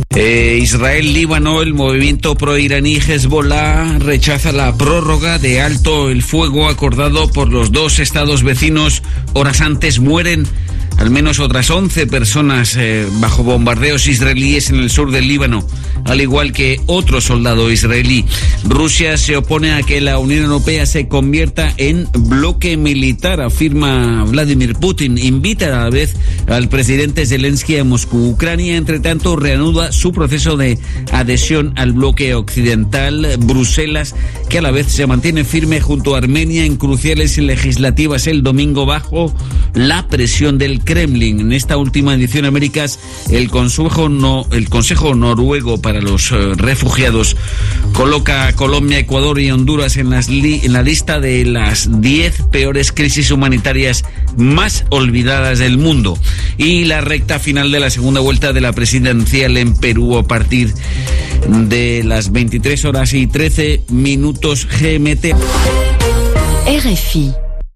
Israel-Líbano, el movimiento proiraní Hezbollah rechaza la prórroga de alto el fuego acordado por los dos estados vecinos. Horas antes mueren al menos otras 11 personas bajo bombardeos israelíes en el sur del Líbano, al igual que otro soldado israelí. Rusia se opone a que la Unión Europea se convierta en bloque militar, afirma Vladimir Putin. Invita a la vez al presidente Zelensky a Moscú. Ucrania, entre tanto, reanuda su proceso de adhesión al bloque occidental. Bruselas, que a la vez se mantiene firme junto a Armenia en cruciales legislativas el domingo bajo la presión del Kremlin. En esta última edición, Américas, el Consejo Noruego para los Refugiados coloca a Colombia, Ecuador y Honduras en la lista de las 10 peores crisis humanitarias más olvidadas del mundo. Y la recta final de la segunda vuelta de la presidencial en Perú a partir de las 23:13 GMT. RFI.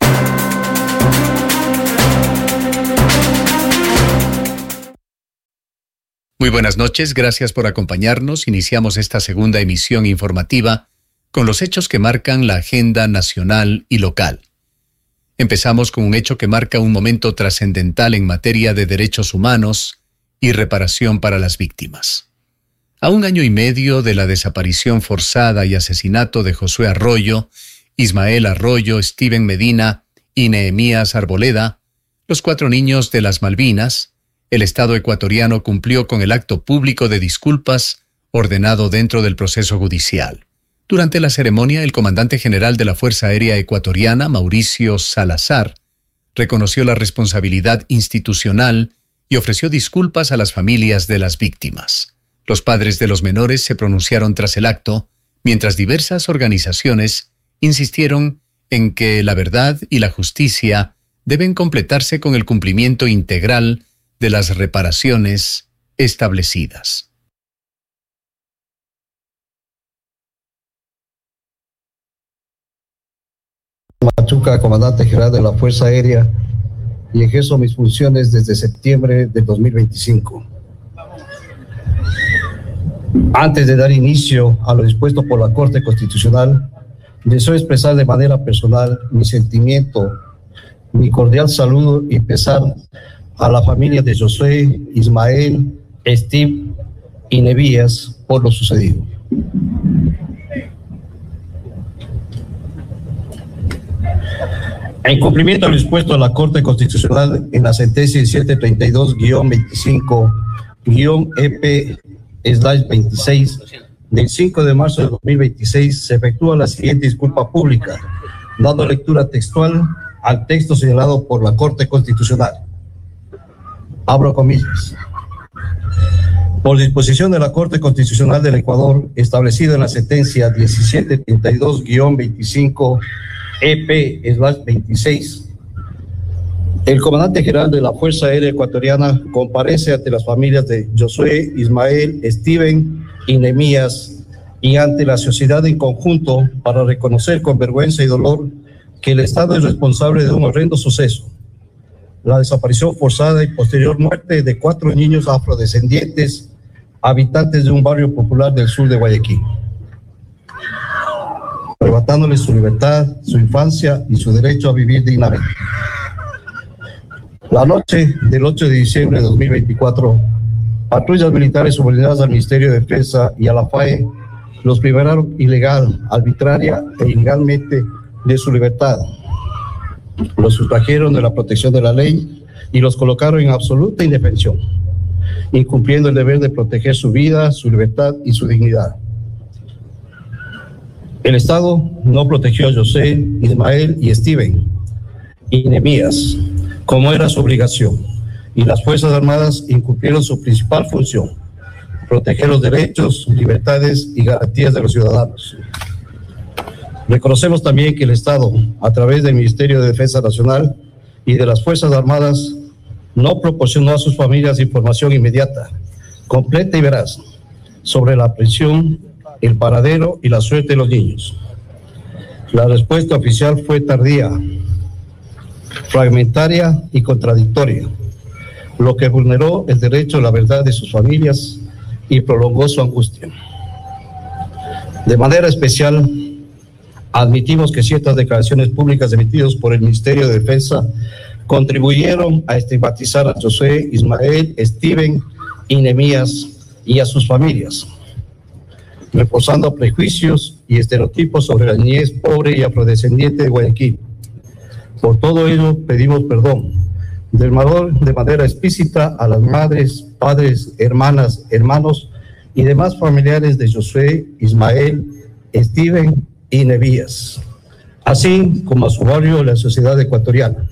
Muy buenas noches, gracias por acompañarnos. Iniciamos esta segunda emisión informativa con los hechos que marcan la agenda nacional y local. Empezamos con un hecho que marca un momento trascendental en materia de derechos humanos y reparación para las víctimas. A 1 año y medio de la desaparición forzada y asesinato de Josué Arroyo, Ismael Arroyo, Steven Medina y Nehemías Arboleda, los 4 niños de las Malvinas, el Estado ecuatoriano cumplió con el acto público de disculpas ordenado dentro del proceso judicial. Durante la ceremonia, el comandante general de la Fuerza Aérea Ecuatoriana, Mauricio Salazar, reconoció la responsabilidad institucional y ofreció disculpas a las familias de las víctimas. Los padres de los menores se pronunciaron tras el acto, mientras diversas organizaciones insistieron en que la verdad y la justicia deben completarse con el cumplimiento integral de las reparaciones establecidas. Machuca, comandante general de la Fuerza Aérea, y ejerzo mis funciones desde septiembre del 2025. Antes de dar inicio a lo dispuesto por la Corte Constitucional, deseo expresar de manera personal mi sentimiento, mi cordial saludo y pesar a la familia de Josué, Ismael, Steve y Nehemías por lo sucedido. En cumplimiento a lo dispuesto a la Corte Constitucional en la sentencia 1732-25-EP/26 del 5 de marzo de 2026, se efectúa la siguiente disculpa pública, dando lectura textual al texto señalado por la Corte Constitucional. Abro comillas. Por disposición de la Corte Constitucional del Ecuador, establecida en la sentencia 1732-25-EP/26, el comandante general de la Fuerza Aérea Ecuatoriana comparece ante las familias de Josué, Ismael, Steven y Nehemías y ante la sociedad en conjunto para reconocer con vergüenza y dolor que el Estado es responsable de un horrendo suceso: la desaparición forzada y posterior muerte de 4 niños afrodescendientes, habitantes de un barrio popular del sur de Guayaquil, arrebatándoles su libertad, su infancia y su derecho a vivir dignamente. La noche del 8 de diciembre de 2024, patrullas militares subordinadas al Ministerio de Defensa y a la FAE los privaron ilegal, arbitraria e ilegalmente de su libertad. Los sustrajeron de la protección de la ley y los colocaron en absoluta indefensión, incumpliendo el deber de proteger su vida, su libertad y su dignidad. El Estado no protegió a José, Ismael y Steven y Nehemías, como era su obligación, y las Fuerzas Armadas incumplieron su principal función: proteger los derechos, libertades y garantías de los ciudadanos. Reconocemos también que el Estado, a través del Ministerio de Defensa Nacional y de las Fuerzas Armadas, no proporcionó a sus familias información inmediata, completa y veraz sobre la aprehensión, el paradero y la suerte de los niños. La respuesta oficial fue tardía, fragmentaria y contradictoria, lo que vulneró el derecho a la verdad de sus familias y prolongó su angustia. De manera especial, admitimos que ciertas declaraciones públicas emitidas por el Ministerio de Defensa contribuyeron a estigmatizar a Josué, Ismael, Steven y Nehemías y a sus familias, reforzando prejuicios y estereotipos sobre la niñez pobre y afrodescendiente de Guayaquil. Por todo ello, pedimos perdón de manera explícita a las madres, padres, hermanas, hermanos y demás familiares de Josué, Ismael, Steven y Nehemías, así como a su barrio y la sociedad ecuatoriana.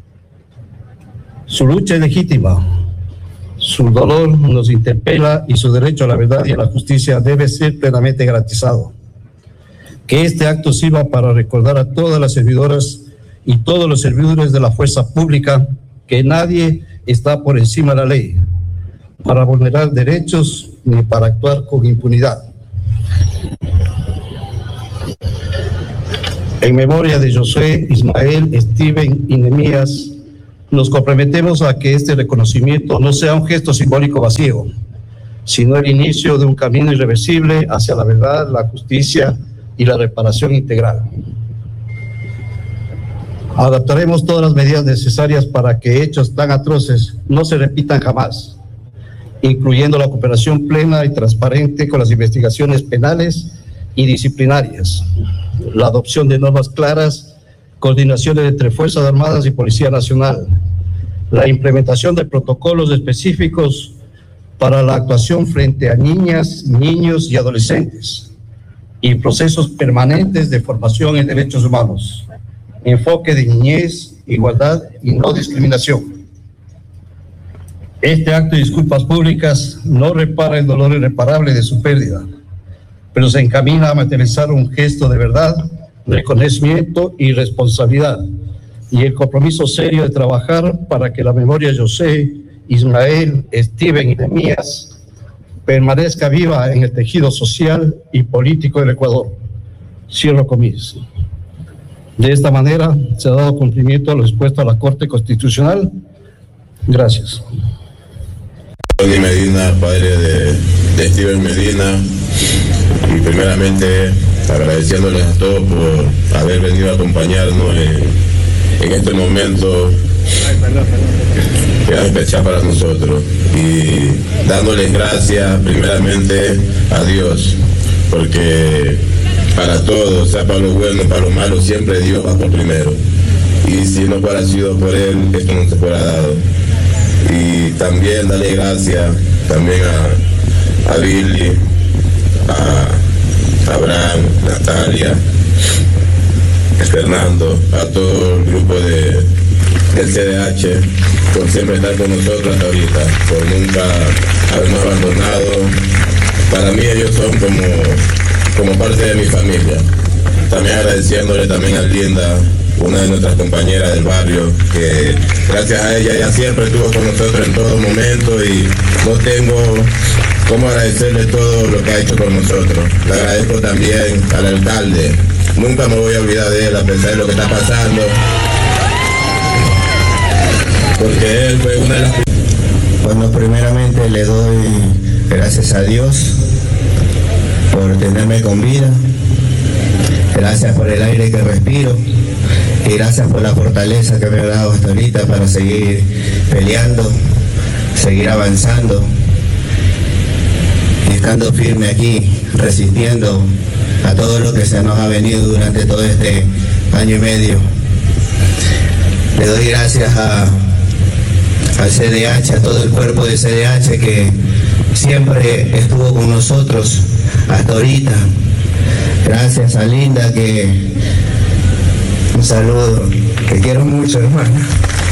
Su lucha es legítima, su dolor nos interpela y su derecho a la verdad y a la justicia debe ser plenamente garantizado. Que este acto sirva para recordar a todas las servidoras y todos los servidores de la fuerza pública que nadie está por encima de la ley para vulnerar derechos ni para actuar con impunidad. En memoria de Josué, Ismael, Steven y Nehemías, nos comprometemos a que este reconocimiento no sea un gesto simbólico vacío, sino el inicio de un camino irreversible hacia la verdad, la justicia y la reparación integral. Adaptaremos todas las medidas necesarias para que hechos tan atroces no se repitan jamás, incluyendo la cooperación plena y transparente con las investigaciones penales y disciplinarias, la adopción de normas claras, coordinaciones entre Fuerzas Armadas y Policía Nacional, la implementación de protocolos específicos para la actuación frente a niñas, niños y adolescentes, y procesos permanentes de formación en derechos humanos, enfoque de niñez, igualdad y no discriminación. Este acto de disculpas públicas no repara el dolor irreparable de su pérdida, pero se encamina a materializar un gesto de verdad, reconocimiento y responsabilidad, y el compromiso serio de trabajar para que la memoria de José, Ismael, Steven y Nehemías permanezca viva en el tejido social y político del Ecuador. Cierro comillas. De esta manera se ha dado cumplimiento a lo expuesto a la Corte Constitucional. Gracias. Tony Medina, padre de Steven Medina, y primeramente agradeciéndoles a todos por haber venido a acompañarnos en este momento que es especial para nosotros, y dándoles gracias primeramente a Dios, porque para todos, sea para lo bueno, para lo malo, siempre Dios va por primero, y si no fuera sido por Él, esto no se fuera dado. Y también darle gracias también a Billy, a Abraham, Natalia, Fernando, a todo el grupo del CDH por siempre estar con nosotros hasta ahorita, por nunca habernos abandonado. Para mí ellos son como parte de mi familia. También agradeciéndole también a Linda, una de nuestras compañeras del barrio, que gracias a ella siempre estuvo con nosotros en todo momento, y no tengo cómo agradecerle todo lo que ha hecho con nosotros. Le agradezco también al alcalde, nunca me voy a olvidar de él a pesar de lo que está pasando, porque él fue una de las... Bueno, primeramente le doy gracias a Dios por tenerme con vida, gracias por el aire que respiro, y gracias por la fortaleza que me ha dado hasta ahorita para seguir peleando, seguir avanzando y estando firme aquí, resistiendo a todo lo que se nos ha venido durante todo este año y medio. Le doy gracias al CDH, a todo el cuerpo de CDH que siempre estuvo con nosotros hasta ahorita. Gracias a Linda, que un saludo, que quiero mucho, hermana.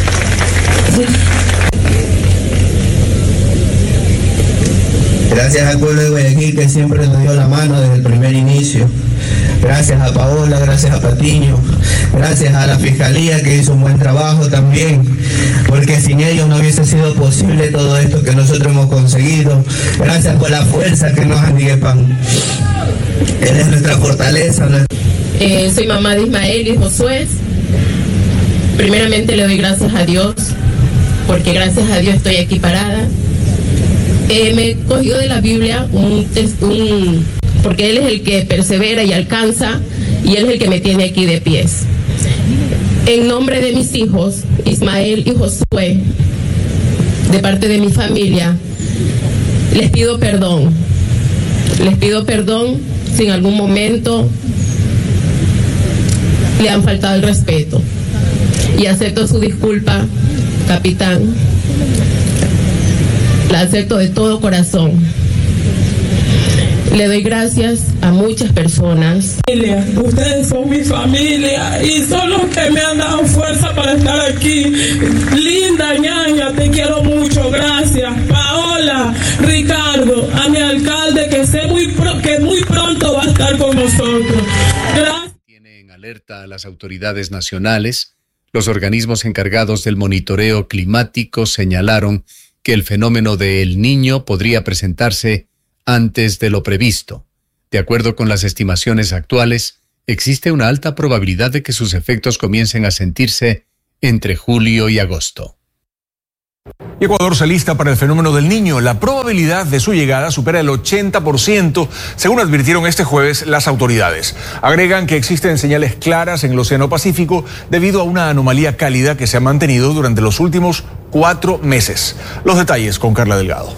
Gracias al pueblo de Guayaquil, que siempre nos dio la mano desde el primer inicio. Gracias a Paola, gracias a Patiño, gracias a la Fiscalía, que hizo un buen trabajo también, porque sin ellos no hubiese sido posible todo esto que nosotros hemos conseguido. Gracias por la fuerza que nos han dado. Él es nuestra fortaleza. Soy mamá de Ismael y Josué. Primeramente le doy gracias a Dios, porque gracias a Dios estoy aquí parada. Me he cogido de la Biblia porque Él es el que persevera y alcanza, y Él es el que me tiene aquí de pies. En nombre de mis hijos, Ismael y Josué, de parte de mi familia, les pido perdón. Les pido perdón si en algún momento le han faltado el respeto. Y acepto su disculpa, capitán. La acepto de todo corazón. Le doy gracias a muchas personas. Ustedes son mi familia y son los que me han dado fuerza para estar aquí. Linda ñaña, te quiero mucho, gracias. Paola, Ricardo, a mi alcalde que sé que muy pronto va a estar con nosotros. Gracias. Tiene en alerta a las autoridades nacionales. Los organismos encargados del monitoreo climático señalaron que el fenómeno de El Niño podría presentarse antes de lo previsto. De acuerdo con las estimaciones actuales, existe una alta probabilidad de que sus efectos comiencen a sentirse entre julio y agosto. Ecuador se alista para el fenómeno del Niño. La probabilidad de su llegada supera el 80%, según advirtieron este jueves las autoridades. Agregan que existen señales claras en el Océano Pacífico debido a una anomalía cálida que se ha mantenido durante los últimos 4 meses. Los detalles con Carla Delgado.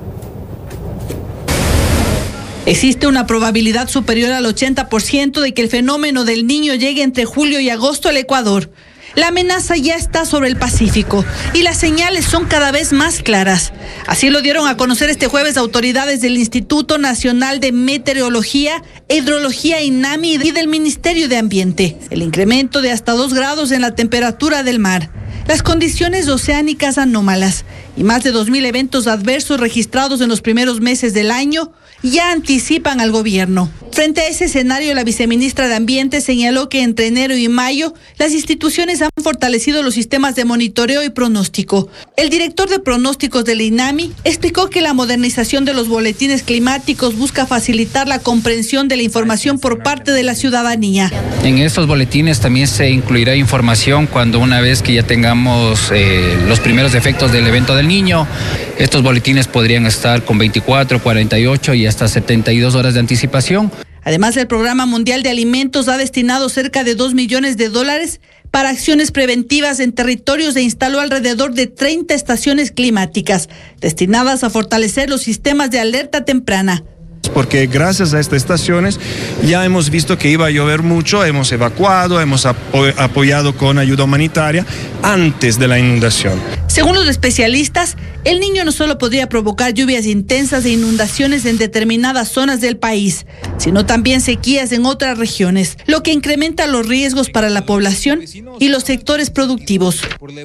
Existe una probabilidad superior al 80% de que el fenómeno del Niño llegue entre julio y agosto al Ecuador. La amenaza ya está sobre el Pacífico y las señales son cada vez más claras. Así lo dieron a conocer este jueves autoridades del Instituto Nacional de Meteorología, Hidrología INAMI y del Ministerio de Ambiente. El incremento de hasta 2 grados en la temperatura del mar, las condiciones oceánicas anómalas y más de 2.000 eventos adversos registrados en los primeros meses del año ya anticipan al gobierno. Frente a ese escenario, la viceministra de Ambiente señaló que entre enero y mayo las instituciones han fortalecido los sistemas de monitoreo y pronóstico. El director de pronósticos del INAMI explicó que la modernización de los boletines climáticos busca facilitar la comprensión de la información por parte de la ciudadanía. En estos boletines también se incluirá información cuando una vez que ya tengamos los primeros efectos del evento del Niño. Estos boletines podrían estar con 24, 48 y hasta 72 horas de anticipación. Además, el Programa Mundial de Alimentos ha destinado cerca de $2 millones para acciones preventivas en territorios e instaló alrededor de 30 estaciones climáticas destinadas a fortalecer los sistemas de alerta temprana. Porque gracias a estas estaciones ya hemos visto que iba a llover mucho, hemos evacuado, hemos apoyado con ayuda humanitaria antes de la inundación. Según los especialistas, el Niño no solo podría provocar lluvias intensas e inundaciones en determinadas zonas del país, sino también sequías en otras regiones, lo que incrementa los riesgos para la población y los sectores productivos.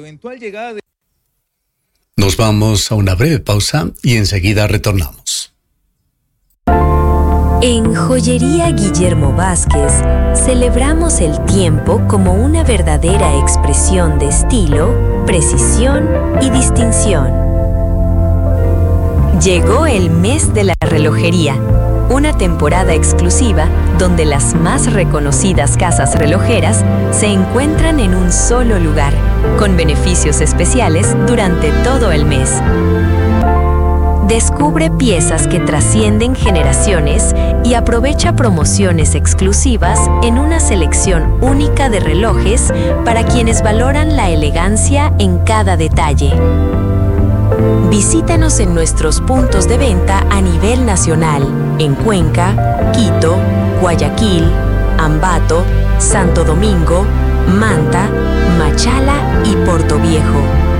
Nos vamos a una breve pausa y enseguida retornamos. En Joyería Guillermo Vázquez celebramos el tiempo como una verdadera expresión de estilo, precisión y distinción. Llegó el mes de la relojería, una temporada exclusiva donde las más reconocidas casas relojeras se encuentran en un solo lugar, con beneficios especiales durante todo el mes. Descubre piezas que trascienden generaciones y aprovecha promociones exclusivas en una selección única de relojes para quienes valoran la elegancia en cada detalle. Visítanos en nuestros puntos de venta a nivel nacional, en Cuenca, Quito, Guayaquil, Ambato, Santo Domingo, Manta, Machala y Portoviejo.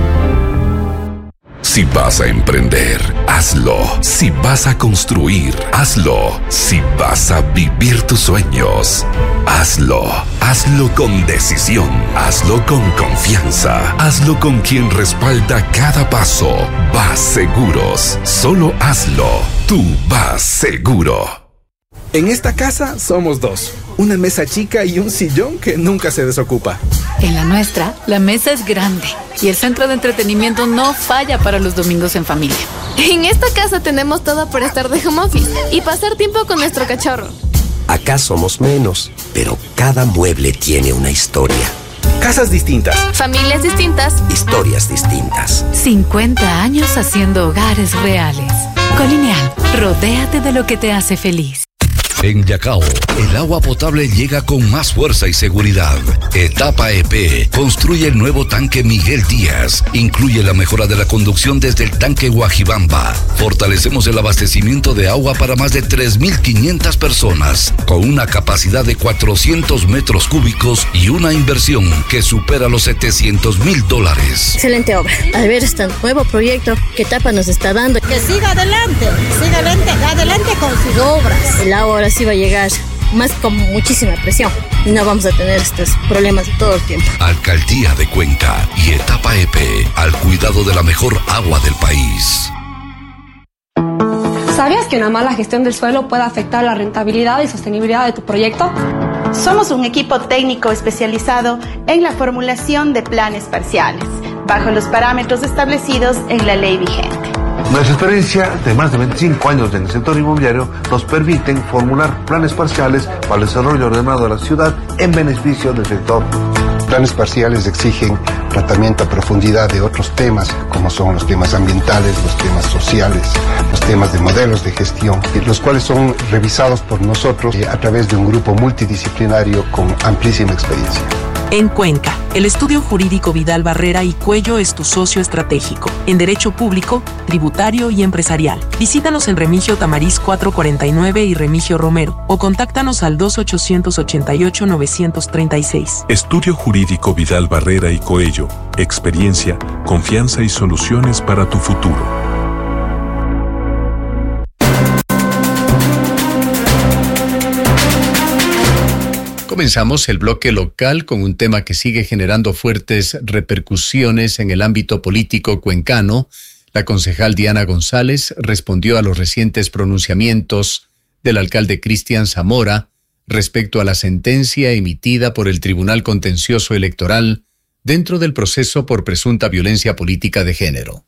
Si vas a emprender, hazlo. Si vas a construir, hazlo. Si vas a vivir tus sueños, hazlo. Hazlo con decisión. Hazlo con confianza. Hazlo con quien respalda cada paso. Vas Seguros. Solo hazlo. Tú vas seguro. En esta casa somos 2. Una mesa chica y un sillón que nunca se desocupa. En la nuestra, la mesa es grande y el centro de entretenimiento no falla para los domingos en familia. En esta casa tenemos todo para estar de home office y pasar tiempo con nuestro cachorro. Acá somos menos, pero cada mueble tiene una historia. Casas distintas. Familias distintas. Historias distintas. 50 años haciendo hogares reales. Colineal, rodéate de lo que te hace feliz. En Yacao, el agua potable llega con más fuerza y seguridad. Etapa EP construye el nuevo tanque Miguel Díaz. Incluye la mejora de la conducción desde el tanque Guajibamba. Fortalecemos el abastecimiento de agua para más de 3.500 personas, con una capacidad de 400 metros cúbicos y una inversión que supera los $700,000. Excelente obra. Al ver este nuevo proyecto que Etapa nos está dando. Que siga adelante con sus obras. El agua ahora sí va a llegar más con muchísima presión. No vamos a tener estos problemas todo el tiempo. Alcaldía de Cuenca y Etapa EP, al cuidado de la mejor agua del país. ¿Sabías que una mala gestión del suelo puede afectar la rentabilidad y sostenibilidad de tu proyecto? Somos un equipo técnico especializado en la formulación de planes parciales, bajo los parámetros establecidos en la ley vigente. Nuestra experiencia de más de 25 años en el sector inmobiliario nos permiten formular planes parciales para el desarrollo ordenado de la ciudad en beneficio del sector. Planes parciales exigen tratamiento a profundidad de otros temas, como son los temas ambientales, los temas sociales, los temas de modelos de gestión, los cuales son revisados por nosotros a través de un grupo multidisciplinario con amplísima experiencia. En Cuenca, el estudio jurídico Vidal Barrera y Cuello es tu socio estratégico en derecho público, tributario y empresarial. Visítanos en Remigio Tamariz 449 y Remigio Romero o contáctanos al 2888-936. Estudio jurídico Vidal Barrera y Coello. Experiencia, confianza y soluciones para tu futuro. Comenzamos el bloque local con un tema que sigue generando fuertes repercusiones en el ámbito político cuencano. La concejal Diana González respondió a los recientes pronunciamientos del alcalde Cristian Zamora respecto a la sentencia emitida por el Tribunal Contencioso Electoral dentro del proceso por presunta violencia política de género.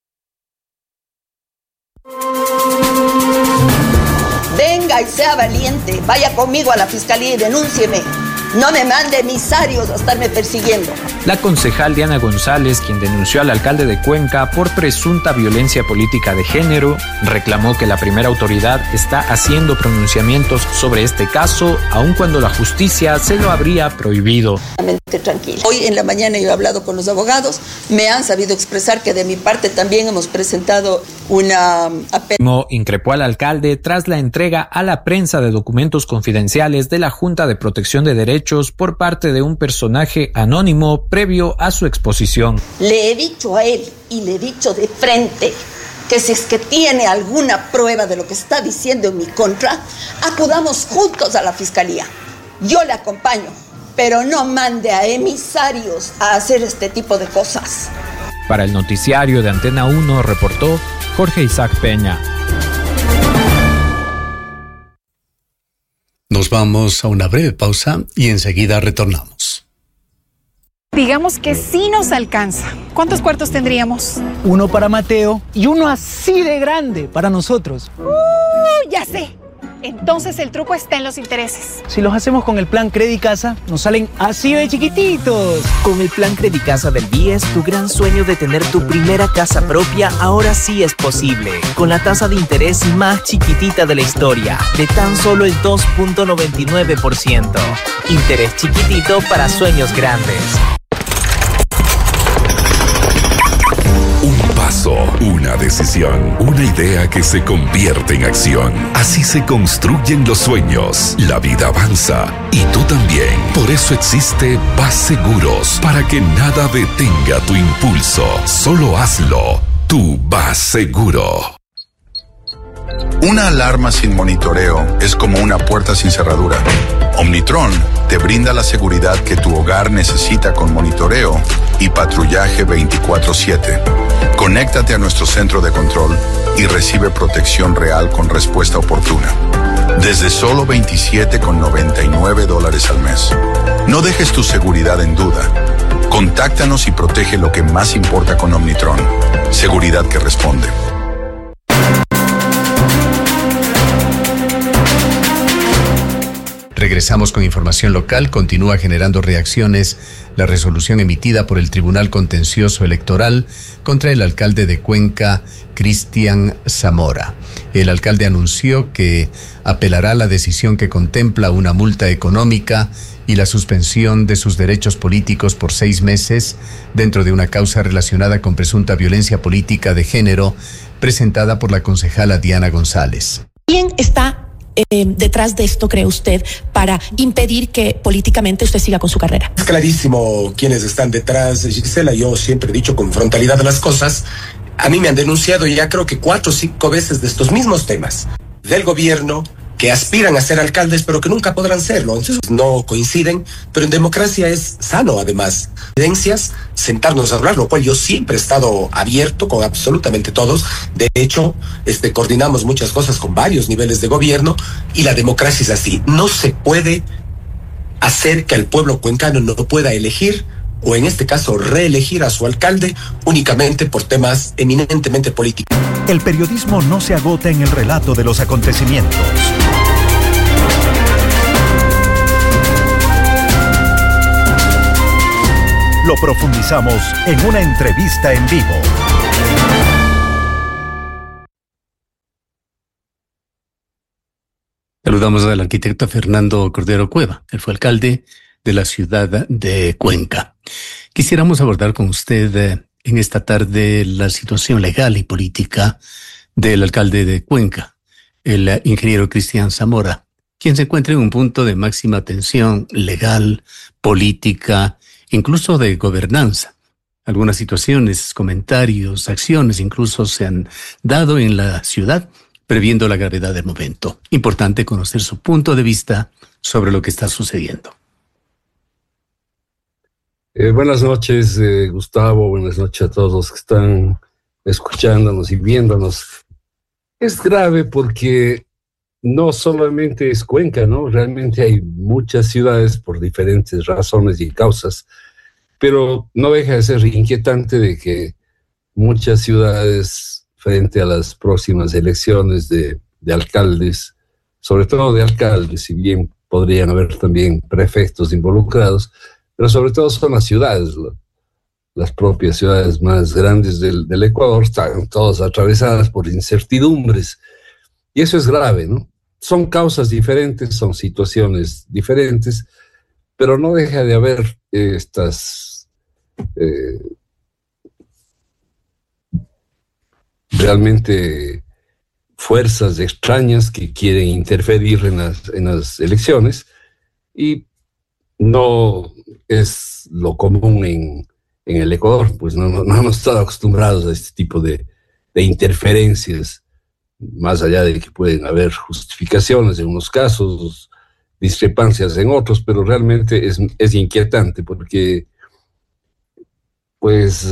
Venga y sea valiente, vaya conmigo a la fiscalía y denúncieme. No me mande emisarios a estarme persiguiendo. La concejal Diana González, quien denunció al alcalde de Cuenca por presunta violencia política de género, reclamó que la primera autoridad está haciendo pronunciamientos sobre este caso, aun cuando la justicia se lo habría prohibido. Tranquila. Hoy en la mañana yo he hablado con los abogados, me han sabido expresar que de mi parte también hemos presentado una apelación. Increpó al alcalde tras la entrega a la prensa de documentos confidenciales de la Junta de Protección de Derechos por parte de un personaje anónimo previo a su exposición. Le he dicho a él y le he dicho de frente que si es que tiene alguna prueba de lo que está diciendo en mi contra, acudamos juntos a la fiscalía. Yo le acompaño, pero no mande a emisarios a hacer este tipo de cosas. Para el noticiario de Antena 1 reportó Jorge Isaac Peña. Nos vamos a una breve pausa y enseguida retornamos. Digamos que sí nos alcanza. ¿Cuántos cuartos tendríamos? Uno para Mateo y uno así de grande para nosotros. Ya sé. Entonces el truco está en los intereses. Si los hacemos con el plan Credicasa, nos salen así de chiquititos. Con el plan Credicasa del BIES, tu gran sueño de tener tu primera casa propia ahora sí es posible. Con la tasa de interés más chiquitita de la historia, de tan solo el 2.99%. Interés chiquitito para sueños grandes. Una decisión, una idea que se convierte en acción. Así se construyen los sueños. La vida avanza y tú también. Por eso existe Vas Seguros, para que nada detenga tu impulso. Solo hazlo. Tú vas seguro. Una alarma sin monitoreo es como una puerta sin cerradura. Omnitron te brinda la seguridad que tu hogar necesita con monitoreo y patrullaje 24/7. Conéctate a nuestro centro de control y recibe protección real con respuesta oportuna. Desde solo $27,99 al mes. No dejes tu seguridad en duda. Contáctanos y protege lo que más importa con Omnitron. Seguridad que responde. Regresamos con información local. Continúa generando reacciones la resolución emitida por el Tribunal Contencioso Electoral contra el alcalde de Cuenca, Cristian Zamora. El alcalde anunció que apelará la decisión que contempla una multa económica y la suspensión de sus derechos políticos por 6 meses dentro de una causa relacionada con presunta violencia política de género presentada por la concejala Diana González. ¿Quién está detrás de esto, cree usted, para impedir que políticamente usted siga con su carrera? Es clarísimo quiénes están detrás, Gisela. Yo siempre he dicho con frontalidad las cosas. A mí me han denunciado ya creo que 4 o 5 veces de estos mismos temas del gobierno, que aspiran a ser alcaldes pero que nunca podrán serlo. Entonces no coinciden, pero en democracia es sano además. Evidencias, sentarnos a hablar, lo cual yo siempre he estado abierto con absolutamente todos. De hecho, coordinamos muchas cosas con varios niveles de gobierno y la democracia es así. No se puede hacer que el pueblo cuencano no pueda elegir, o en este caso reelegir a su alcalde únicamente por temas eminentemente políticos. El periodismo no se agota en el relato de los acontecimientos. Lo profundizamos en una entrevista en vivo. Saludamos al arquitecto Fernando Cordero Cueva. Él fue alcalde de la ciudad de Cuenca. Quisiéramos abordar con usted en esta tarde la situación legal y política del alcalde de Cuenca, el ingeniero Cristian Zamora, quien se encuentra en un punto de máxima tensión legal, política, incluso de gobernanza. Algunas situaciones, comentarios, acciones incluso se han dado en la ciudad, previendo la gravedad del momento. Importante conocer su punto de vista sobre lo que está sucediendo. Buenas noches, Gustavo. Buenas noches a todos los que están escuchándonos y viéndonos. Es grave porque no solamente es Cuenca, ¿no? Realmente hay muchas ciudades por diferentes razones y causas, pero no deja de ser inquietante de que muchas ciudades, frente a las próximas elecciones de alcaldes, sobre todo de alcaldes, si bien podrían haber también prefectos involucrados, pero sobre todo son las ciudades, las propias ciudades más grandes del Ecuador, están todas atravesadas por incertidumbres. Y eso es grave, ¿no? Son causas diferentes, son situaciones diferentes, pero no deja de haber estas realmente fuerzas extrañas que quieren interferir en las elecciones, y no es lo común en el Ecuador, pues no hemos estado acostumbrados a este tipo de interferencias, más allá de que pueden haber justificaciones en unos casos, discrepancias en otros, pero realmente es inquietante porque pues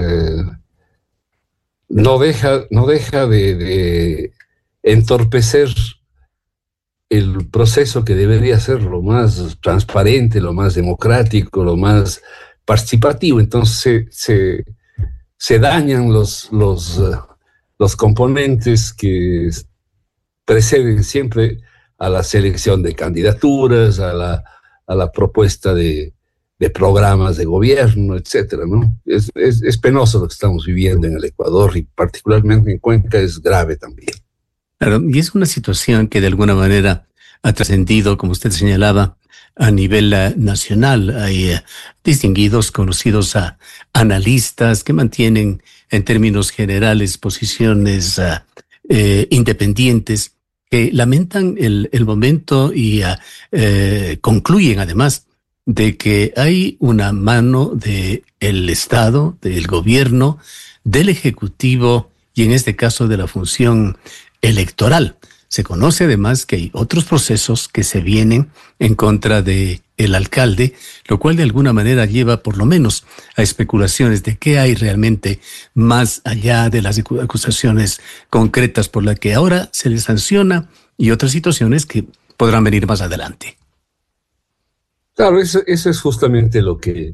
no deja de entorpecer el proceso que debería ser lo más transparente, lo más democrático, lo más participativo. Entonces se dañan los componentes que preceden siempre a la selección de candidaturas, a la propuesta de programas de gobierno, etcétera, ¿no? Es penoso lo que estamos viviendo en el Ecuador, y particularmente en Cuenca es grave también. Claro, y es una situación que de alguna manera ha trascendido, como usted señalaba, a nivel nacional. Hay distinguidos, conocidos analistas que mantienen en términos generales posiciones independientes, que lamentan el momento y concluyen además de que hay una mano del Estado, del gobierno, del Ejecutivo y en este caso de la función electoral. Se conoce además que hay otros procesos que se vienen en contra de el alcalde, lo cual de alguna manera lleva por lo menos a especulaciones de qué hay realmente más allá de las acusaciones concretas por las que ahora se le sanciona y otras situaciones que podrán venir más adelante. Claro, eso es justamente lo que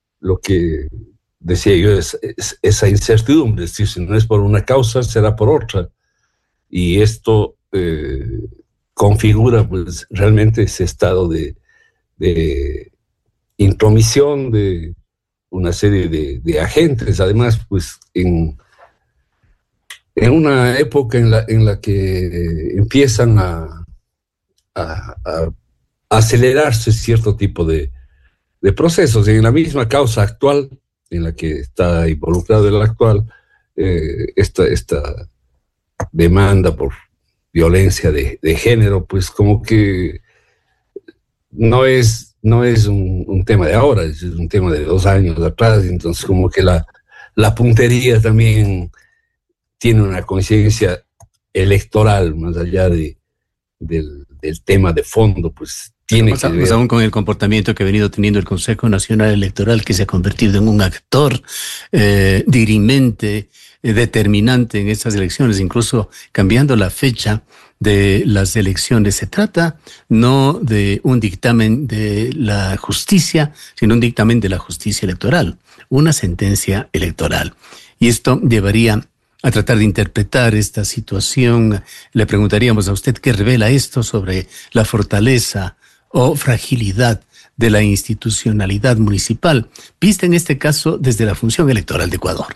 decía yo, es esa incertidumbre. Es decir, si no es por una causa, será por otra. Y esto configura pues realmente ese estado de intromisión de una serie de agentes, además pues en una época en la que empiezan a acelerarse cierto tipo de procesos. En la misma causa actual en la que está involucrado el actual, esta demanda por violencia de género, pues como que no es un tema de ahora, es un tema de 2 años atrás, entonces como que la puntería también tiene una conciencia electoral, más allá del tema de fondo, pues tiene que ver. Aún con el comportamiento que ha venido teniendo el Consejo Nacional Electoral, que se ha convertido en un actor dirimente, determinante en estas elecciones, incluso cambiando la fecha de las elecciones. Se trata no de un dictamen de la justicia, sino un dictamen de la justicia electoral, una sentencia electoral. Y esto llevaría a tratar de interpretar esta situación. Le preguntaríamos a usted qué revela esto sobre la fortaleza o fragilidad de la institucionalidad municipal, vista en este caso desde la función electoral de Ecuador.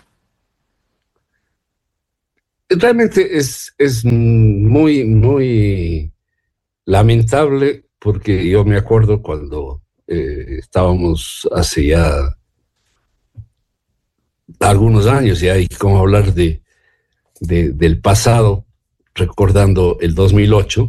Realmente es muy, muy lamentable, porque yo me acuerdo cuando estábamos hace ya algunos años, y hay como hablar del pasado, recordando el 2008,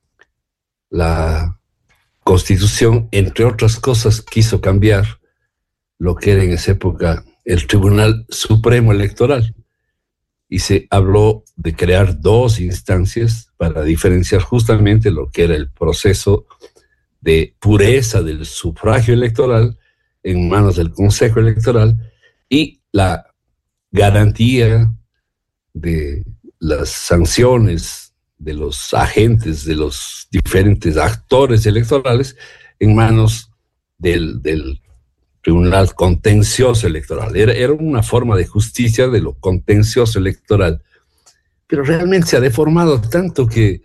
la Constitución, entre otras cosas, quiso cambiar lo que era en esa época el Tribunal Supremo Electoral, y se habló de crear 2 instancias para diferenciar justamente lo que era el proceso de pureza del sufragio electoral en manos del Consejo Electoral y la garantía de las sanciones de los agentes, de los diferentes actores electorales en manos del Tribunal Contencioso Electoral. Era una forma de justicia de lo contencioso electoral, pero realmente se ha deformado tanto que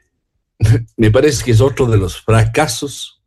me parece que es otro de los fracasos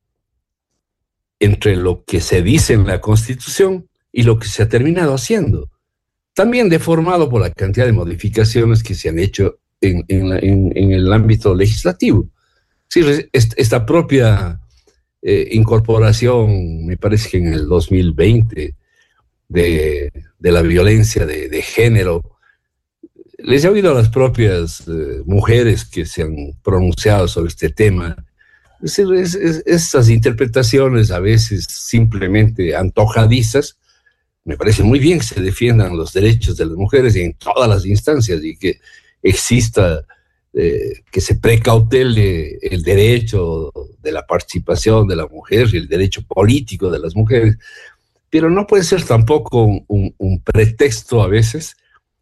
entre lo que se dice en la Constitución y lo que se ha terminado haciendo. También deformado por la cantidad de modificaciones que se han hecho en el ámbito legislativo. Sí, esta propia incorporación, me parece que en el 2020, de la violencia de género, les he oído a las propias mujeres que se han pronunciado sobre este tema. Es decir, estas interpretaciones a veces simplemente antojadizas. Me parece muy bien que se defiendan los derechos de las mujeres en todas las instancias y que exista, que se precautele el derecho de la participación de la mujer y el derecho político de las mujeres, pero no puede ser tampoco un pretexto a veces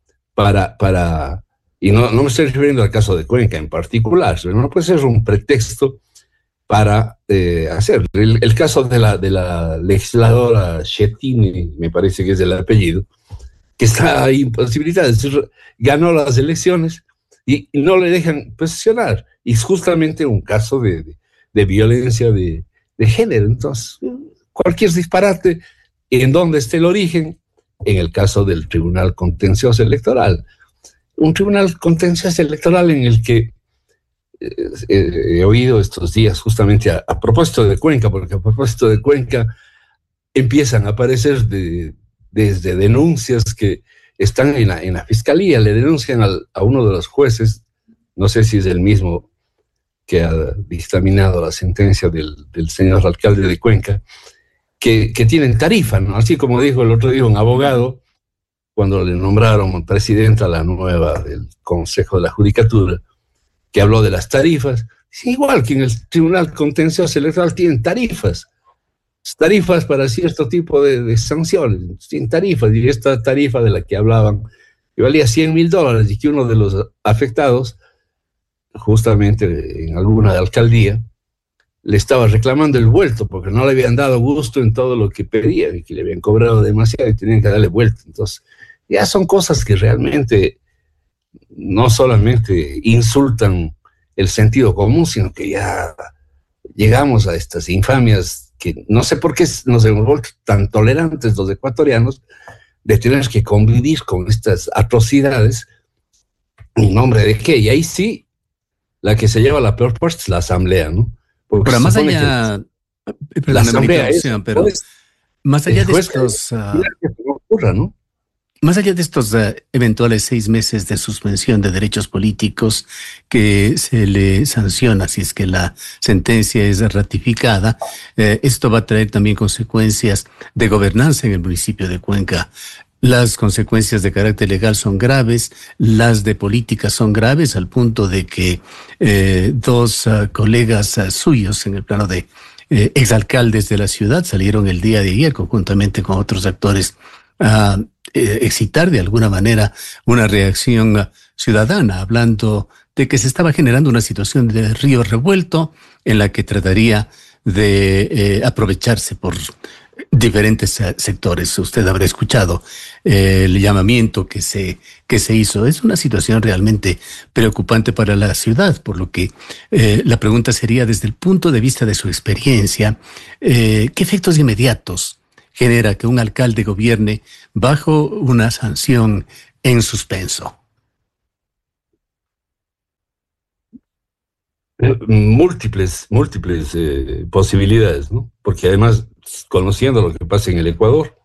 para y no me estoy refiriendo al caso de Cuenca en particular, no puede ser un pretexto para hacer. El caso de la legisladora Schettini, me parece que es el apellido, que está imposibilitada, es decir, ganó las elecciones y no le dejan posicionar. Y es justamente un caso de violencia de género. Entonces, cualquier disparate, en donde esté el origen, en el caso del Tribunal Contencioso Electoral. Un Tribunal Contencioso Electoral en el que he oído estos días justamente a propósito de Cuenca, porque a propósito de Cuenca empiezan a aparecer desde denuncias que están en la fiscalía, le denuncian a uno de los jueces, no sé si es el mismo que ha dictaminado la sentencia del señor alcalde de Cuenca, que tienen tarifa, ¿no? Así como dijo el otro día un abogado, cuando le nombraron presidenta la nueva del Consejo de la Judicatura, que habló de las tarifas. Es igual que en el Tribunal Contencioso Electoral tienen tarifas para cierto tipo de sanciones, tienen tarifas, y esta tarifa de la que hablaban, que valía $100,000, y que uno de los afectados, justamente en alguna alcaldía, le estaba reclamando el vuelto, porque no le habían dado gusto en todo lo que pedían, y que le habían cobrado demasiado y tenían que darle vuelta. Entonces, ya son cosas que realmente no solamente insultan el sentido común, sino que ya llegamos a estas infamias que no sé por qué nos hemos vuelto tan tolerantes los ecuatorianos de tener que convivir con estas atrocidades. ¿En nombre de qué? Y ahí sí, la que se lleva la peor parte es la asamblea, ¿no? Porque pero más allá, la asamblea pero más allá de estos... ¿no? Más allá de estos eventuales 6 meses de suspensión de derechos políticos que se le sanciona si es que la sentencia es ratificada, esto va a traer también consecuencias de gobernanza en el municipio de Cuenca. Las consecuencias de carácter legal son graves, las de política son graves, al punto de que 2 colegas suyos en el plano de exalcaldes de la ciudad salieron el día de ayer conjuntamente con otros actores a excitar de alguna manera una reacción ciudadana, hablando de que se estaba generando una situación de río revuelto en la que trataría de aprovecharse por diferentes sectores. Usted habrá escuchado el llamamiento que se hizo. Es una situación realmente preocupante para la ciudad, por lo que la pregunta sería, desde el punto de vista de su experiencia, ¿qué efectos inmediatos genera que un alcalde gobierne bajo una sanción en suspenso? Múltiples posibilidades, ¿no? Porque además, conociendo lo que pasa en el Ecuador,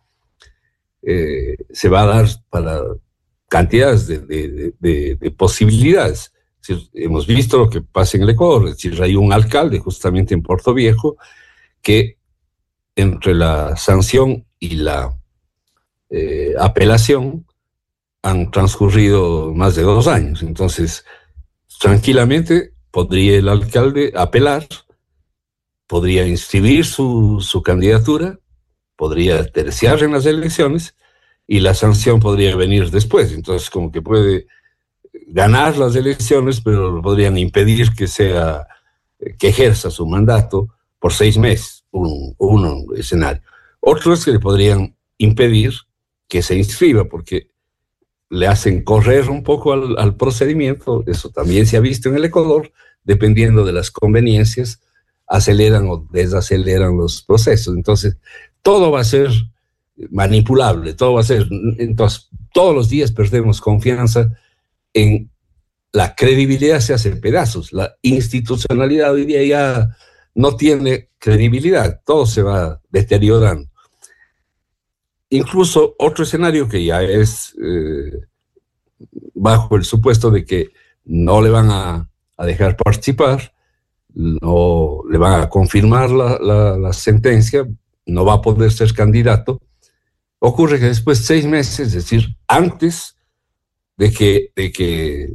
se va a dar para cantidades de posibilidades. Es decir, hemos visto lo que pasa en el Ecuador, es decir, hay un alcalde justamente en Puerto Viejo que entre la sanción y la apelación han transcurrido más de 2 años. Entonces, tranquilamente podría el alcalde apelar, podría inscribir su candidatura, podría terciar en las elecciones y la sanción podría venir después. Entonces, como que puede ganar las elecciones, pero podrían impedir que ejerza su mandato por 6 meses. Un escenario. Otro es que le podrían impedir que se inscriba porque le hacen correr un poco al procedimiento. Eso también se ha visto en el Ecuador, dependiendo de las conveniencias, aceleran o desaceleran los procesos. Entonces, todo va a ser manipulable, entonces, todos los días perdemos confianza en la credibilidad, se hace pedazos, la institucionalidad hoy día ya no tiene credibilidad, todo se va deteriorando. Incluso otro escenario que ya es bajo el supuesto de que no le van a dejar participar, no le van a confirmar la sentencia, no va a poder ser candidato. Ocurre que después de 6 meses, es decir, antes de que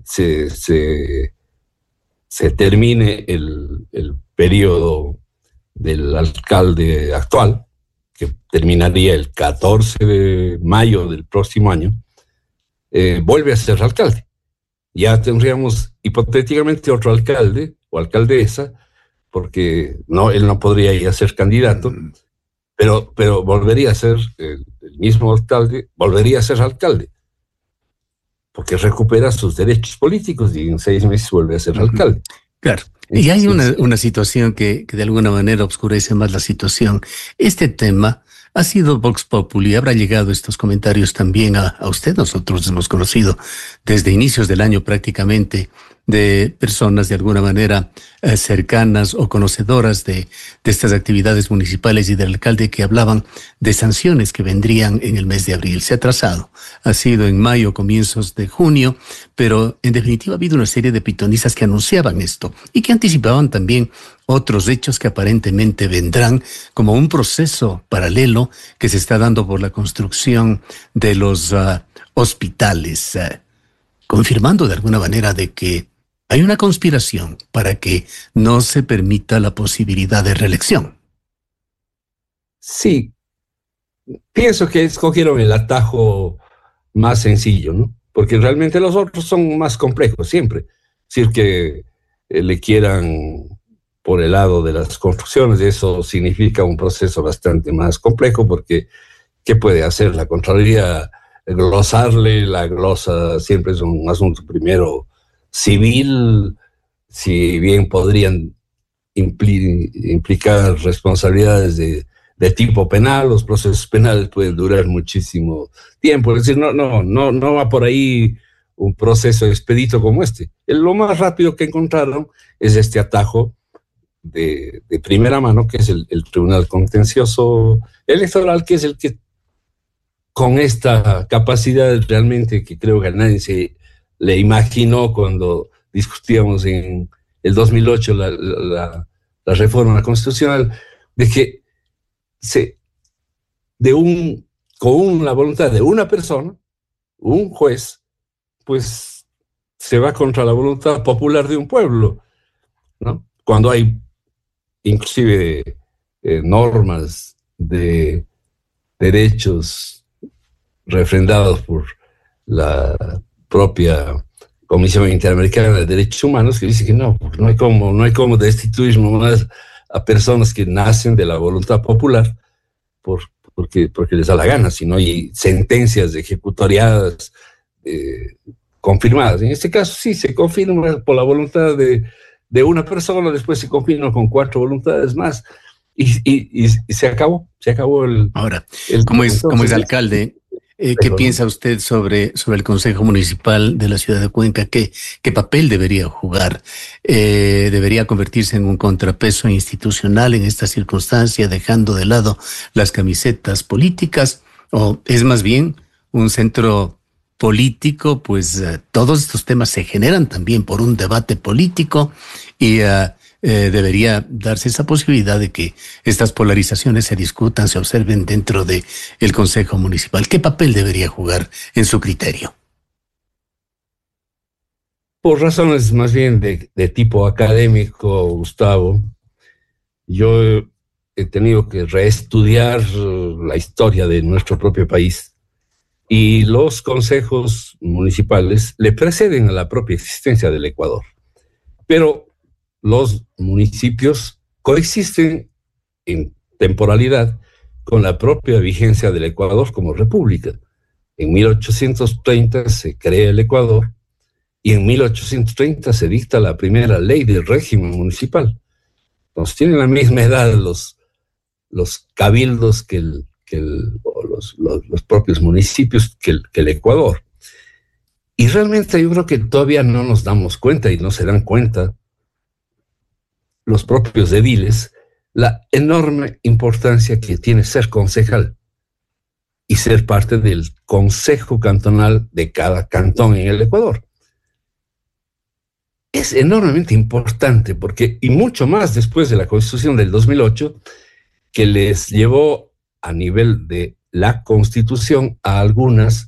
se termine el periodo del alcalde actual, que terminaría el 14 de mayo del próximo año, vuelve a ser alcalde. Ya tendríamos hipotéticamente otro alcalde o alcaldesa, porque él no podría ir a ser candidato, pero volvería a ser el mismo alcalde, volvería a ser alcalde, porque recupera sus derechos políticos y en 6 meses vuelve a ser alcalde. Claro. Y hay una situación que de alguna manera oscurece más la situación. Este tema ha sido Vox Populi, habrá llegado estos comentarios también a usted. Nosotros hemos conocido desde inicios del año prácticamente de personas de alguna manera cercanas o conocedoras de estas actividades municipales y del alcalde que hablaban de sanciones que vendrían en el mes de abril. Se ha trazado, ha sido en mayo, comienzos de junio, pero en definitiva ha habido una serie de pitonisas que anunciaban esto y que anticipaban también otros hechos que aparentemente vendrán como un proceso paralelo que se está dando por la construcción de los hospitales, confirmando de alguna manera de que hay una conspiración para que no se permita la posibilidad de reelección. Sí, pienso que escogieron el atajo más sencillo, ¿no? Porque realmente los otros son más complejos siempre. Es decir, que le quieran por el lado de las construcciones, eso significa un proceso bastante más complejo, porque ¿qué puede hacer la Contraloría? Glosarle, la glosa siempre es un asunto primero civil, si bien podrían implicar responsabilidades de tipo penal, los procesos penales pueden durar muchísimo tiempo. Es decir, no va por ahí un proceso expedito como este. Lo más rápido que encontraron es este atajo de primera mano, que es el Tribunal Contencioso Electoral, que es el que, con esta capacidad realmente que creo que a nadie se le imaginó cuando discutíamos en el 2008 la reforma constitucional, de que con la voluntad de una persona, un juez, pues se va contra la voluntad popular de un pueblo, ¿no? Cuando hay inclusive normas de derechos refrendados por la propia Comisión Interamericana de Derechos Humanos, que dice que no hay como destituir nomás a personas que nacen de la voluntad popular porque les da la gana, si no hay sentencias ejecutoriadas confirmadas. En este caso sí, se confirma por la voluntad de una persona, después se confirma con 4 voluntades más y se acabó el... Ahora, como es alcalde, ¿qué piensa usted sobre el Consejo Municipal de la ciudad de Cuenca? ¿Qué papel debería jugar? ¿Debería convertirse en un contrapeso institucional en esta circunstancia, dejando de lado las camisetas políticas? ¿O es más bien un centro político? Pues todos estos temas se generan también por un debate político y debería darse esa posibilidad de que estas polarizaciones se discutan, se observen dentro del Consejo Municipal. ¿Qué papel debería jugar en su criterio? Por razones más bien de tipo académico, Gustavo, yo he tenido que reestudiar la historia de nuestro propio país, y los consejos municipales le preceden a la propia existencia del Ecuador. Pero los municipios coexisten en temporalidad con la propia vigencia del Ecuador como república. En 1830 se crea el Ecuador y en 1830 se dicta la primera ley del régimen municipal. Entonces tienen la misma edad los cabildos que los propios municipios que el Ecuador. Y realmente yo creo que todavía no nos damos cuenta y no se dan cuenta los propios ediles la enorme importancia que tiene ser concejal y ser parte del consejo cantonal de cada cantón en el Ecuador. Es enormemente importante porque, y mucho más después de la Constitución del 2008, que les llevó a nivel de la Constitución a algunas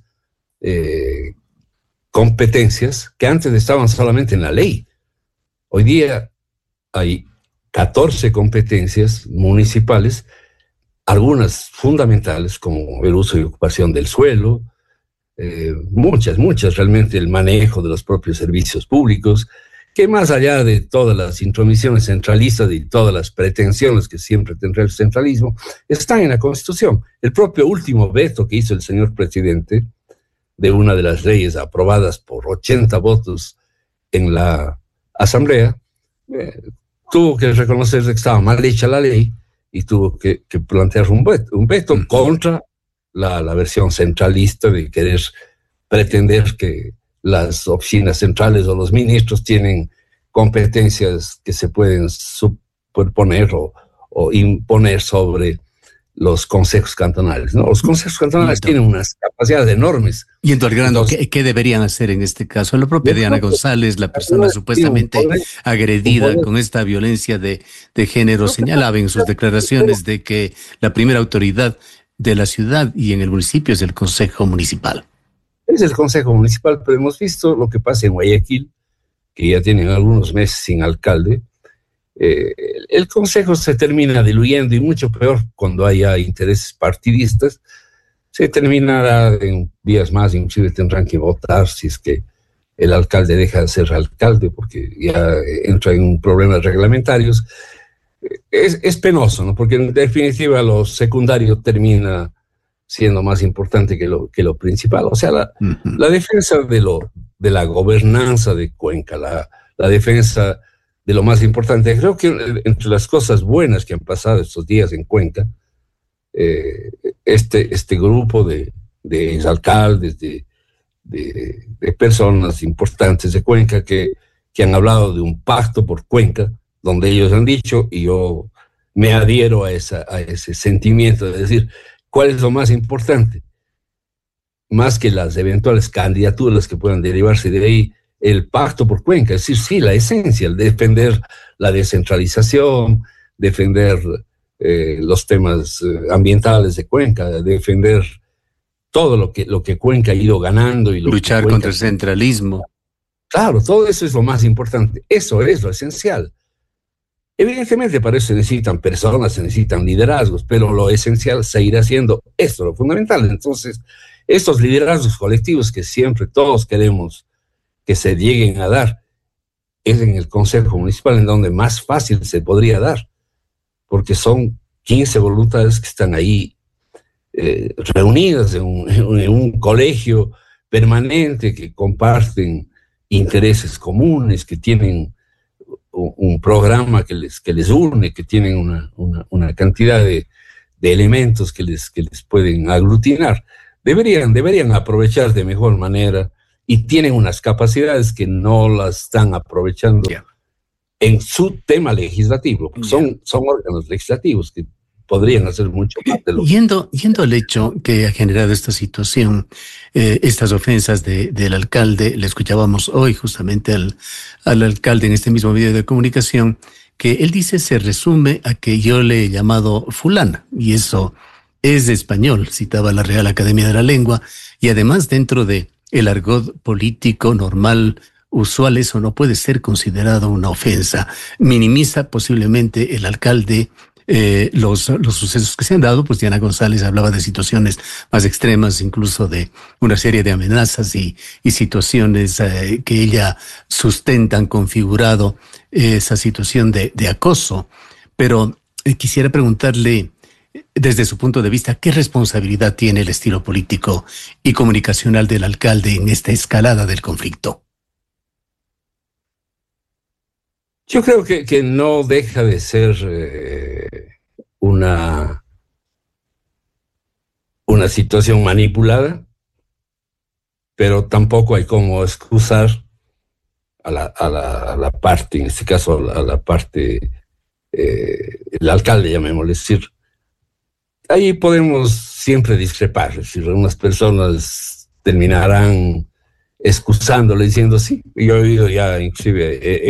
competencias que antes estaban solamente en la ley. Hoy día hay 14 competencias municipales, algunas fundamentales como el uso y ocupación del suelo, muchas realmente, el manejo de los propios servicios públicos, que más allá de todas las intromisiones centralistas y todas las pretensiones que siempre tendrá el centralismo, están en la Constitución. El propio último veto que hizo el señor presidente de una de las leyes aprobadas por 80 votos en la Asamblea, tuvo que reconocer que estaba mal hecha la ley y tuvo que plantear un veto contra la versión centralista de querer pretender que las oficinas centrales o los ministros tienen competencias que se pueden superponer o imponer sobre los consejos cantonales, ¿no? Los consejos cantonales tienen unas capacidades enormes. Y entonces, ¿qué deberían hacer en este caso? La propia Diana González, la persona supuestamente agredida con esta violencia de género, señalaba en sus declaraciones de que la primera autoridad de la ciudad y en el municipio es el Consejo Municipal. Es el Consejo Municipal, pero hemos visto lo que pasa en Guayaquil, que ya tienen algunos meses sin alcalde. El Consejo se termina diluyendo, y mucho peor cuando haya intereses partidistas. Se terminará en días más, inclusive tendrán que votar si es que el alcalde deja de ser alcalde, porque ya entra en problemas reglamentarios. Es penoso, ¿no? Porque en definitiva lo secundario termina siendo más importante que lo principal. O sea, la defensa de la gobernanza de Cuenca, la defensa de lo más importante. Creo que entre las cosas buenas que han pasado estos días en Cuenca, este grupo de exalcaldes, de personas importantes de Cuenca que han hablado de un pacto por Cuenca, donde ellos han dicho, y yo me adhiero a ese sentimiento de decir, ¿cuál es lo más importante? Más que las eventuales candidaturas que puedan derivarse de ahí, el pacto por Cuenca, es decir, sí, la esencia, el defender la descentralización, defender los temas ambientales de Cuenca, defender todo lo que Cuenca ha ido ganando. Y luchar contra el centralismo. Claro, todo eso es lo más importante, eso es lo esencial. Evidentemente para eso se necesitan personas, se necesitan liderazgos, pero lo esencial seguirá siendo esto, lo fundamental. Entonces, estos liderazgos colectivos que siempre todos queremos que se lleguen a dar, es en el Consejo Municipal en donde más fácil se podría dar, porque son 15 voluntades que están ahí reunidas en un colegio permanente, que comparten intereses comunes, que tienen un programa que les une, que tienen una cantidad de elementos que les pueden aglutinar. Deberían aprovechar de mejor manera, y tienen unas capacidades que no las están aprovechando en su tema legislativo. Son órganos legislativos que podrían hacer mucho más de lo Yendo al hecho que ha generado esta situación, estas ofensas del alcalde, le escuchábamos hoy justamente al alcalde en este mismo video de comunicación, que él dice se resume a que yo le he llamado fulana, y eso es de español, citaba la Real Academia de la Lengua, y además dentro de el argot político normal, usual, eso no puede ser considerado una ofensa. Minimiza posiblemente el alcalde los sucesos que se han dado. Pues Diana González hablaba de situaciones más extremas, incluso de una serie de amenazas y situaciones que ella sustenta, han configurado esa situación de acoso. Pero quisiera preguntarle, desde su punto de vista, ¿qué responsabilidad tiene el estilo político y comunicacional del alcalde en esta escalada del conflicto? Yo creo que no deja de ser una situación manipulada, pero tampoco hay como excusar a la parte, en este caso a la parte, el alcalde, llamémosle, decir. Ahí podemos siempre discrepar, es decir, unas personas terminarán excusándole, diciendo sí. Yo he oído ya, inclusive,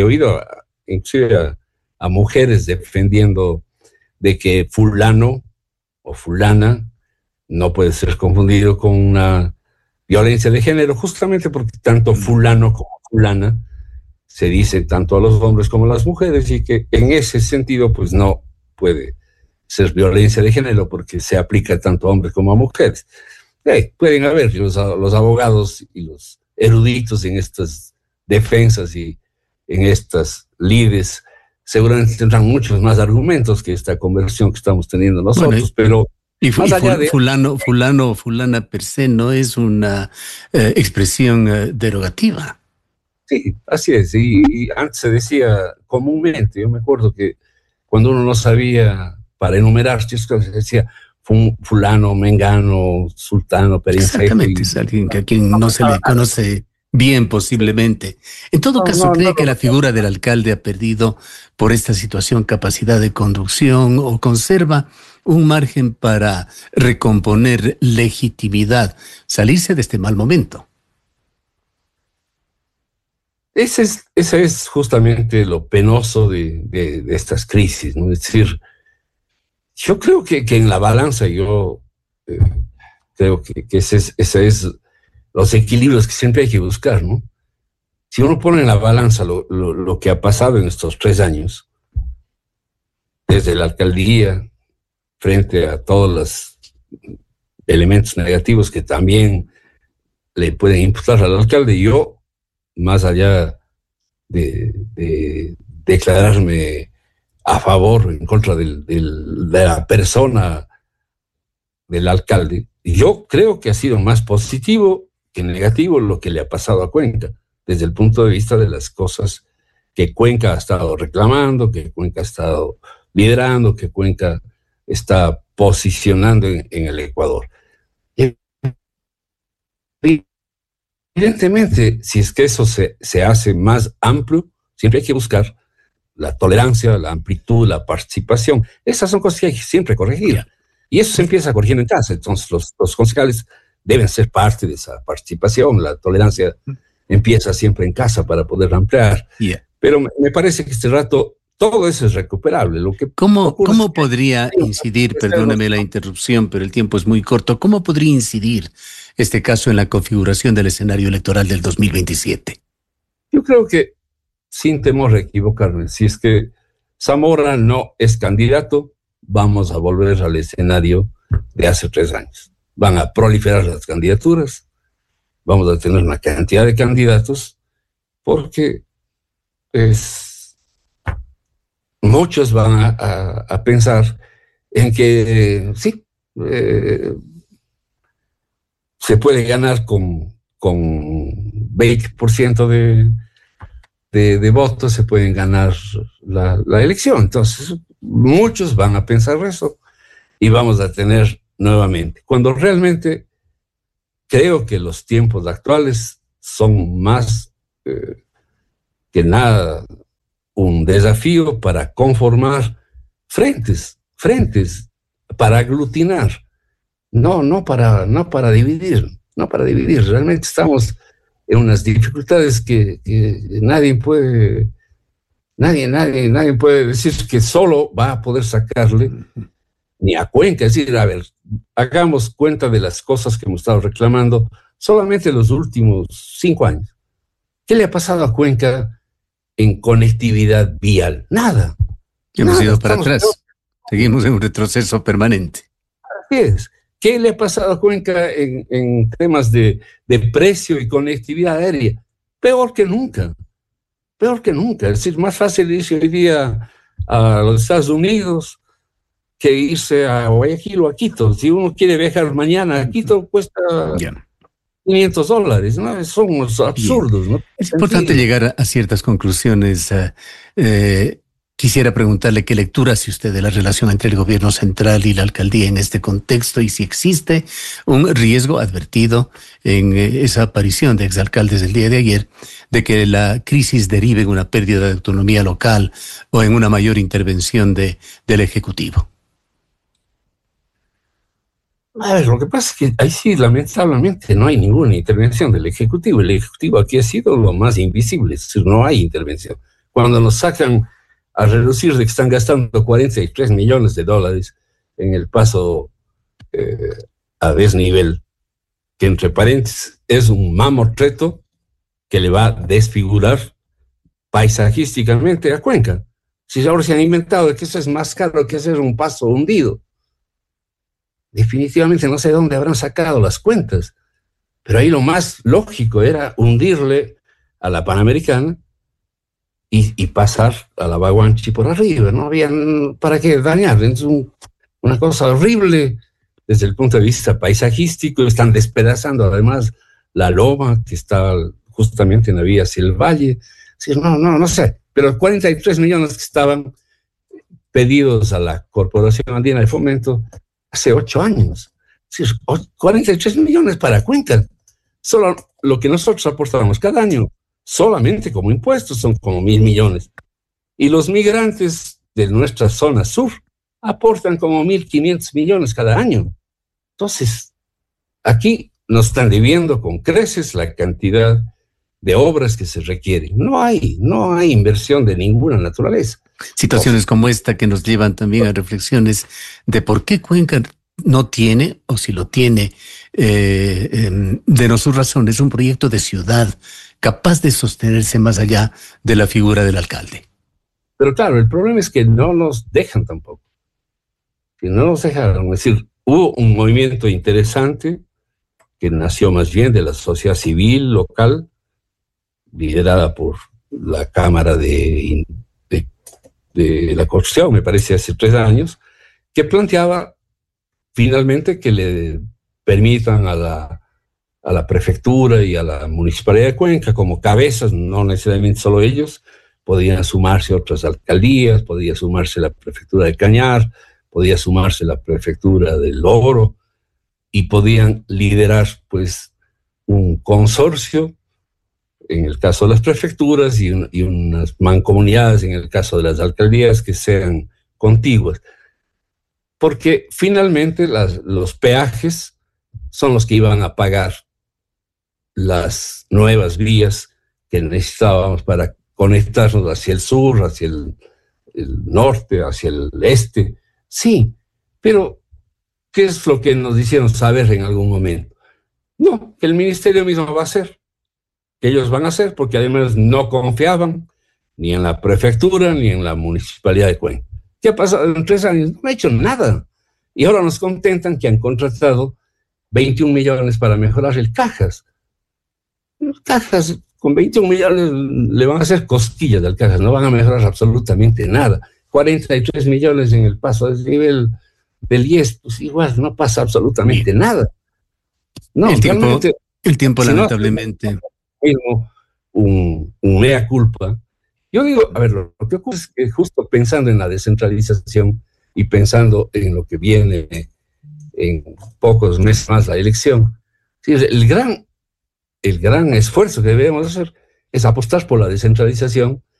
a mujeres defendiendo de que fulano o fulana no puede ser confundido con una violencia de género, justamente porque tanto fulano como fulana se dice tanto a los hombres como a las mujeres, y que en ese sentido pues no puede ser violencia de género porque se aplica tanto a hombres como a mujeres. Pueden haber los abogados y los eruditos en estas defensas y en estas lides, seguramente tendrán muchos más argumentos que esta conversión que estamos teniendo nosotros, pero más allá de fulana per se no es una expresión derogativa. Sí, así es, y antes se decía comúnmente, yo me acuerdo que cuando uno no sabía para enumerar, se decía fulano, mengano, sultano, perencejo. Exactamente, es alguien a quien no se le conoce bien posiblemente. En todo caso, ¿cree que la figura del alcalde ha perdido por esta situación capacidad de conducción o conserva un margen para recomponer legitimidad, salirse de este mal momento? Ese es justamente lo penoso de estas crisis, ¿no? Es decir, yo creo que en la balanza, creo que ese es los equilibrios que siempre hay que buscar, ¿no? Si uno pone en la balanza lo que ha pasado en estos 3 años, desde la alcaldía, frente a todos los elementos negativos que también le pueden imputar al alcalde, yo, más allá de declararme a favor, en contra de la persona del alcalde, yo creo que ha sido más positivo que negativo lo que le ha pasado a Cuenca, desde el punto de vista de las cosas que Cuenca ha estado reclamando, que Cuenca ha estado liderando, que Cuenca está posicionando en el Ecuador. Evidentemente, si es que eso se hace más amplio, siempre hay que buscar la tolerancia, la amplitud, la participación. Esas son cosas que hay que siempre corregir. Y eso se empieza corrigiendo en casa. Entonces los concejales deben ser parte de esa participación. La tolerancia empieza siempre en casa para poder ampliar. Pero me parece que este rato todo eso es recuperable. ¿Cómo podría incidir, perdóneme la interrupción, pero el tiempo es muy corto, cómo podría incidir este caso en la configuración del escenario electoral del 2027? Yo creo que, sin temor a equivocarme, si es que Zamora no es candidato, vamos a volver al escenario de hace 3 años. Van a proliferar las candidaturas, vamos a tener una cantidad de candidatos, porque muchos van a pensar en que sí, se puede ganar con 20% de votos, se pueden ganar la elección. Entonces, muchos van a pensar eso y vamos a tener nuevamente, cuando realmente creo que los tiempos actuales son más que nada un desafío para conformar frentes, para aglutinar, no para dividir. Realmente estamos en unas dificultades que nadie puede decir que solo va a poder sacarle ni a Cuenca. Es decir, a ver, hagamos cuenta de las cosas que hemos estado reclamando solamente en los últimos 5 años. ¿Qué le ha pasado a Cuenca en conectividad vial? Nada. Hemos ido para atrás. Seguimos en un retroceso permanente. Así es. ¿Qué le ha pasado a Cuenca en temas de precio y conectividad aérea? Peor que nunca. Es decir, más fácil irse hoy día a los Estados Unidos que irse a Guayaquil o a Quito. Si uno quiere viajar mañana a Quito, cuesta $500, ¿no? Son unos absurdos, ¿no? Es importante llegar a ciertas conclusiones. Quisiera preguntarle qué lectura hace usted de la relación entre el gobierno central y la alcaldía en este contexto y si existe un riesgo advertido en esa aparición de exalcaldes del día de ayer de que la crisis derive en una pérdida de autonomía local o en una mayor intervención del Ejecutivo. A ver, lo que pasa es que ahí sí, lamentablemente, no hay ninguna intervención del Ejecutivo. El Ejecutivo aquí ha sido lo más invisible, es decir, no hay intervención. Cuando nos sacan a reducir de que están gastando $43 millones en el paso a desnivel, que entre paréntesis es un mamotreto que le va a desfigurar paisajísticamente a Cuenca. Si ahora se han inventado que eso es más caro que hacer un paso hundido. Definitivamente no sé dónde habrán sacado las cuentas, pero ahí lo más lógico era hundirle a la Panamericana y pasar a la Baguanchi por arriba. No habían para qué dañar. Es una cosa horrible desde el punto de vista paisajístico. Están despedazando además la loma que está justamente en la vía hacia el valle. Sí, no sé, pero 43 millones que estaban pedidos a la Corporación Andina de Fomento hace 8 años. Es decir, 43 millones para Cuenca. Solo lo que nosotros aportamos cada año, solamente como impuestos, son como 1.000 millones. Y los migrantes de nuestra zona sur aportan como 1.500 millones cada año. Entonces, aquí nos están debiendo con creces la cantidad de obras que se requieren. No hay inversión de ninguna naturaleza. Situaciones como esta que nos llevan también a reflexiones de por qué Cuenca no tiene, o si lo tiene, de no sus razones, un proyecto de ciudad capaz de sostenerse más allá de la figura del alcalde. Pero claro, el problema es que no nos dejan tampoco. Que no nos dejaron. Es decir, hubo un movimiento interesante que nació más bien de la sociedad civil local, liderada por la Cámara de la Construcción, me parece, hace 3 años, que planteaba finalmente que le permitan a la prefectura y a la municipalidad de Cuenca como cabezas, no necesariamente solo ellos, podían sumarse otras alcaldías, podía sumarse la prefectura de Cañar, podía sumarse la prefectura del Oro, y podían liderar pues un consorcio en el caso de las prefecturas y unas mancomunidades en el caso de las alcaldías que sean contiguas. Porque finalmente los peajes son los que iban a pagar las nuevas vías que necesitábamos para conectarnos hacia el sur, hacia el norte, hacia el este. Sí, pero ¿qué es lo que nos hicieron saber en algún momento? No, que el ministerio mismo va a hacer, que ellos van a hacer, porque además no confiaban ni en la prefectura ni en la municipalidad de Cuenca. ¿Qué ha pasado en 3 años? No ha hecho nada. Y ahora nos contentan que han contratado 21 millones para mejorar el Cajas. Cajas, con 21 millones le van a hacer cosquillas del Cajas, no van a mejorar absolutamente nada. 43 millones en el paso del nivel del IES, pues igual no pasa absolutamente nada. No, el tiempo si lamentablemente. Un mea culpa. Yo digo, a ver, lo que ocurre es que justo pensando en la descentralización y pensando en lo que viene en pocos meses más la elección, sí, el gran esfuerzo que debemos hacer es apostar por la descentralización